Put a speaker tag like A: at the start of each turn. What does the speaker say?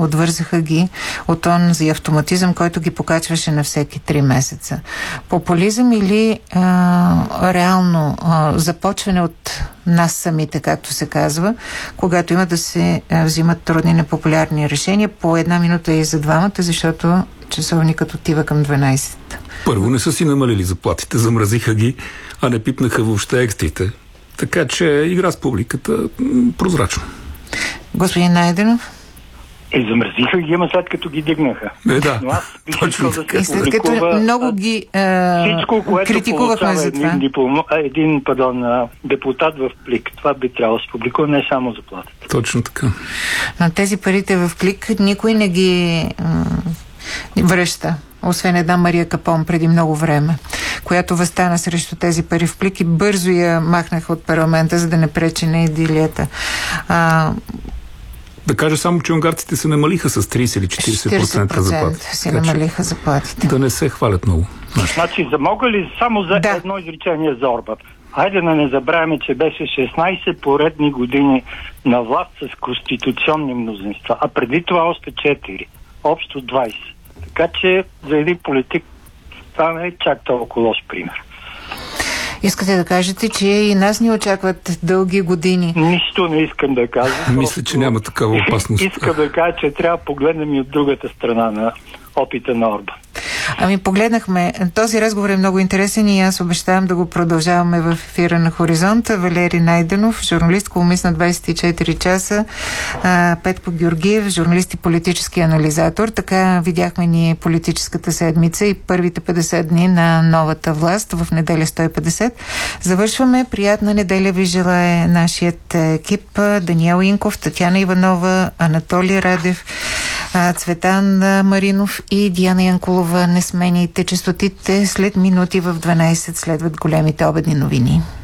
A: Отвързаха ги от онзи автоматизъм, който ги покачваше на всеки 3 месеца. Популизъм или реално започване от нас самите, както се казва, когато има да се взимат трудни, непопулярни решения по 1 минута и за двамата, защото часовникът отива към 12.
B: Първо, не са си намалили заплатите, замразиха ги, а не пипнаха въобще екстрите. Така че игра с публиката прозрачно.
A: Господин Найденов?
C: Замразиха ги, ама след като ги дигнаха.
B: Да,
C: но аз бих искал да се
A: след като много ги
C: всичко, което
A: критикувахме за това.
C: Един депутат в плик. Това би трябвало да се публикува, не само заплатата.
B: Точно така.
A: Но тези парите в плик никой не ги връща. Освен една Мария Капон преди много време, която въстана срещу тези пари в плик и бързо я махнаха от парламента, за да не пречи на идилията.
B: Да кажа само, че унгарците се намалиха с 30 или 40% заплати.
A: Се намалиха заплатите.
B: Да не се хвалят много.
C: Значи, мога ли само за едно изречение за Орбан? Хайде да не забравяме, че беше 16 поредни години на власт с конституционни мнозинства, а преди това още 4. Общо 20. Така че за един политик това не е чак толкова лош пример.
A: Искате да кажете, че и нас ни очакват дълги години?
C: Нищо не искам да кажа.
B: Мисля, че няма такава опасност.
C: Искам да кажа, че трябва да погледнем и от другата страна на опита на Орбан.
A: Погледнахме. Този разговор е много интересен и аз обещавам да го продължаваме в ефира на Хоризонт. Валери Найденов, журналист, колумнист на 24 часа, Петко Георгиев, журналист и политически анализатор. Така видяхме ние политическата седмица и първите 50 дни на новата власт в неделя 150. Завършваме. Приятна неделя ви желае нашият екип. Даниел Инков, Татяна Иванова, Анатолий Радев, Цветан Маринов и Диана Янкулова. Не сменяйте честотите. След минути в 12 следват големите обедни новини.